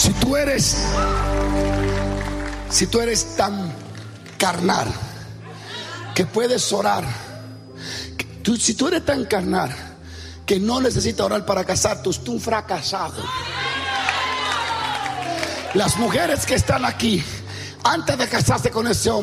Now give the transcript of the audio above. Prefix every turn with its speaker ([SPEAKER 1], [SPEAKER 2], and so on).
[SPEAKER 1] Si tú eres tan carnal que puedes orar, si tú eres tan carnal que no necesitas orar para casarte, tú un fracasado. Las mujeres que están aquí, antes de casarse con ese hombre,